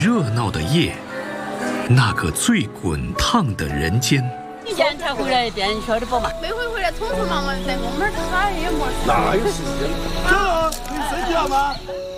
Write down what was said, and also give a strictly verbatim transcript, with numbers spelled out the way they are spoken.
热闹的夜，那个最滚烫的人间。 几天才回来一遍，你晓得不嘛？ 每回回来匆匆忙忙，在我们这儿啥也没事。 哪有时间？这可以睡觉吗？